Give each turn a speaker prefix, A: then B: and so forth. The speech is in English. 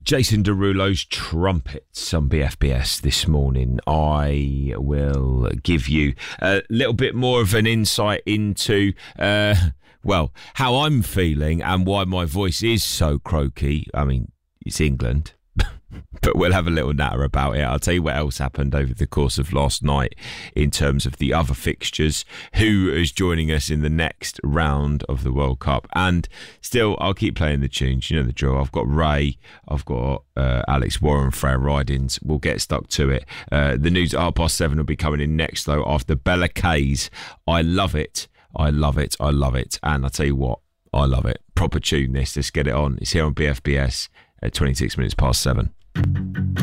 A: Jason Derulo's trumpets on BFBS this morning. I will give you a little bit more of an insight into, how I'm feeling and why my voice is so croaky. I mean, it's England. But we'll have a little natter about it. I'll tell you what else happened over the course of last night in terms of the other fixtures, who is joining us in the next round of the World Cup. And still, I'll keep playing the tunes. You know the drill. I've got Ray, I've got Alex Warren, Freya Ridings. We'll get stuck to it. The news at 7:30 will be coming in next, though, after Bella K's. I love it. I love it. I love it. And I'll tell you what, I love it. Proper tune this. Let's get it on. It's here on BFBS at 7:26.